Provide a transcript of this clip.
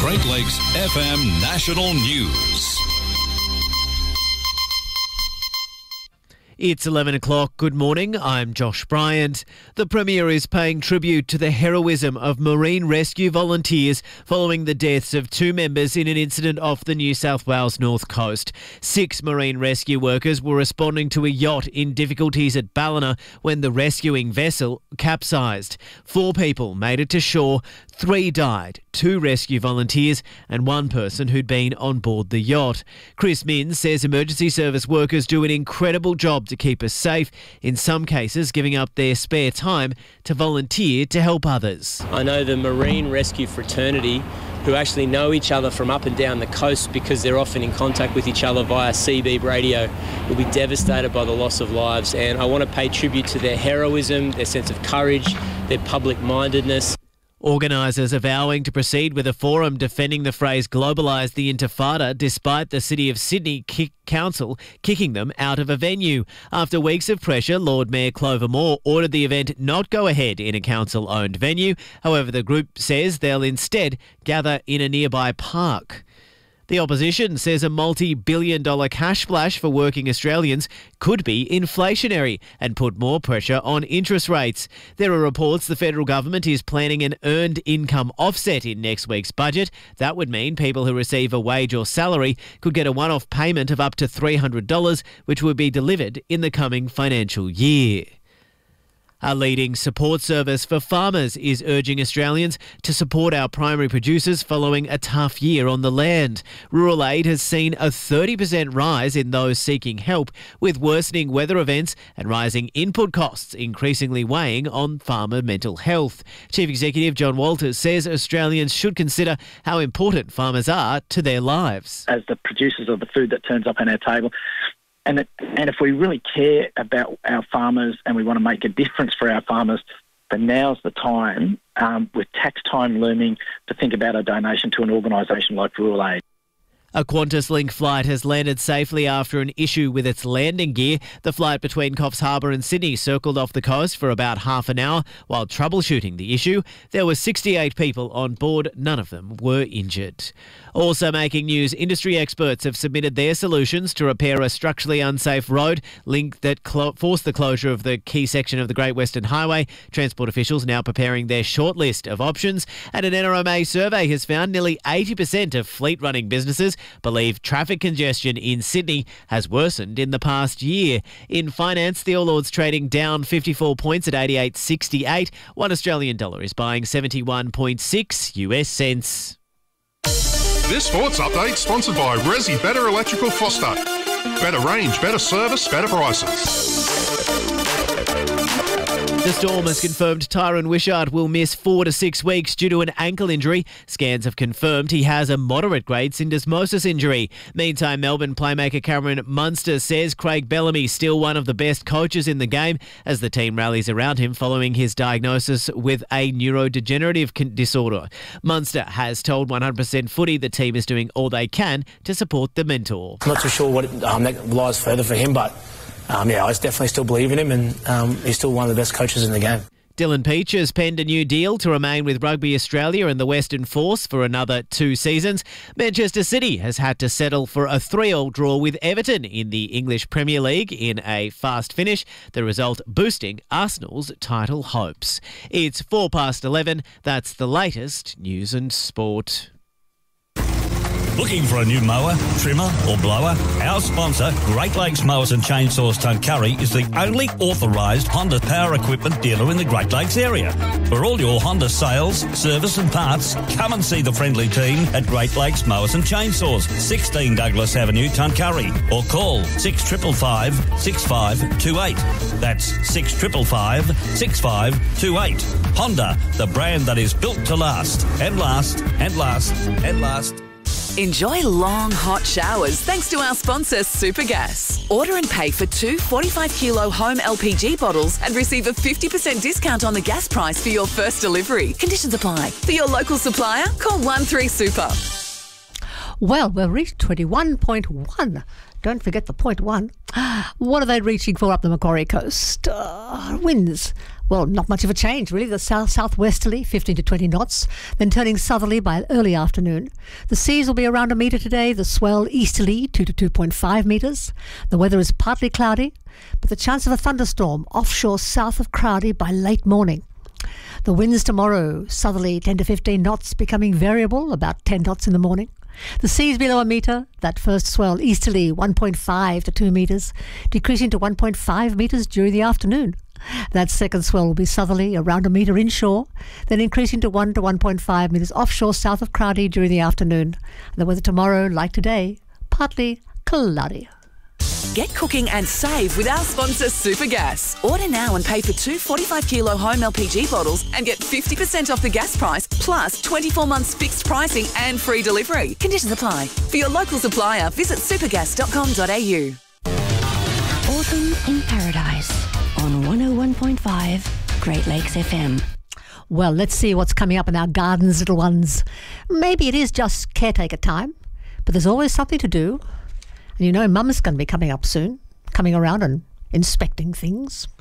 Great Lakes FM National News. It's 11 o'clock. Good morning. I'm Josh Bryant. The Premier is paying tribute to the heroism of marine rescue volunteers following the deaths of two members in an incident off the New South Wales north coast. 6 marine rescue workers were responding to a yacht in difficulties at Ballina when the rescuing vessel capsized. 4 people made it to shore. 3 died, 2 rescue volunteers and 1 person who'd been on board the yacht. Chris Minns says emergency service workers do an incredible job to keep us safe, in some cases giving up their spare time to volunteer to help others. I know the marine rescue fraternity, who actually know each other from up and down the coast because they're often in contact with each other via CB radio, will be devastated by the loss of lives, and I want to pay tribute to their heroism, their sense of courage, their public-mindedness. Organisers are vowing to proceed with a forum defending the phrase globalise the intifada despite the City of Sydney Council kicking them out of a venue. After weeks of pressure, Lord Mayor Clover Moore ordered the event not go ahead in a council-owned venue. However, the group says they'll instead gather in a nearby park. The opposition says a multi-billion-dollar cash splash for working Australians could be inflationary and put more pressure on interest rates. There are reports the federal government is planning an earned income offset in next week's budget. That would mean people who receive a wage or salary could get a one-off payment of up to $300, which would be delivered in the coming financial year. A leading support service for farmers is urging Australians to support our primary producers following a tough year on the land. Rural Aid has seen a 30% rise in those seeking help, with worsening weather events and rising input costs increasingly weighing on farmer mental health. Chief Executive John Walters says Australians should consider how important farmers are to their lives. As the producers of the food that turns up on our table, and if we really care about our farmers and we want to make a difference for our farmers, then now's the time, with tax time looming, to think about a donation to an organisation like Rural Aid. A QantasLink flight has landed safely after an issue with its landing gear. The flight between Coffs Harbour and Sydney circled off the coast for about half an hour while troubleshooting the issue. There were 68 people on board. None of them were injured. Also making news, industry experts have submitted their solutions to repair a structurally unsafe road link that forced the closure of the key section of the Great Western Highway. Transport officials now preparing their shortlist of options. And an NRMA survey has found nearly 80% of fleet-running businesses believe traffic congestion in Sydney has worsened in the past year. In finance, the All Ords trading down 54 points at 88.68. $1 Australian dollar is buying 71.6 US cents. This sports update sponsored by Resi Better Electrical Foster. Better range, better service, better prices. The Storm has confirmed Tyron Wishart will miss 4 to 6 weeks due to an ankle injury. Scans have confirmed he has a moderate-grade syndesmosis injury. Meantime, Melbourne playmaker Cameron Munster says Craig Bellamy still one of the best coaches in the game as the team rallies around him following his diagnosis with a neurodegenerative disorder. Munster has told 100% Footy the team is doing all they can to support the mentor. I'm not too sure what that lies further for him, but I definitely still believe in him, and he's still one of the best coaches in the game. Dylan Peach has penned a new deal to remain with Rugby Australia and the Western Force for another 2 seasons. Manchester City has had to settle for a 3-3 draw with Everton in the English Premier League in a fast finish, the result boosting Arsenal's title hopes. It's 11:04. That's the latest news and sport. Looking for a new mower, trimmer or blower? Our sponsor, Great Lakes Mowers and Chainsaws Tuncurry, is the only authorised Honda power equipment dealer in the Great Lakes area. For all your Honda sales, service and parts, come and see the friendly team at Great Lakes Mowers and Chainsaws, 16 Douglas Avenue, Tuncurry, or call 6555 6528. That's 6555 6528. Honda, the brand that is built to last and last and last and last. Enjoy long, hot showers thanks to our sponsor, Supergas. Order and pay for 2 45-kilo home LPG bottles and receive a 50% discount on the gas price for your first delivery. Conditions apply. For your local supplier, call 13-SUPER. Well, we've reached 21.1. Don't forget the 0.1. What are they reaching for up the Macquarie coast? Winds Well, not much of a change, really. The southwesterly, 15 to 20 knots, then turning southerly by early afternoon. The seas will be around 1 metre today, the swell easterly, 2 to 2.5 metres. The weather is partly cloudy, but the chance of a thunderstorm offshore south of Crowdy by late morning. The winds tomorrow, southerly 10 to 15 knots, becoming variable, about 10 knots in the morning. The seas below 1 metre, that first swell easterly 1.5 to 2 metres, decreasing to 1.5 metres during the afternoon. That second swell will be southerly, around 1 metre inshore, then increasing to 1 to 1.5 metres offshore south of Crowdy during the afternoon. The weather tomorrow, like today, partly cloudy. Get cooking and save with our sponsor Supergas. Order now and pay for 2 45-kilo home LPG bottles and get 50% off the gas price, plus 24 months fixed pricing and free delivery. Conditions apply. For your local supplier, visit supergas.com.au. Autumn in Paradise on 101.5 Great Lakes FM. Well, let's see what's coming up in our gardens, little ones. Maybe it is just caretaker time, but there's always something to do. And you know Mum's going to be coming up soon, coming around and inspecting things.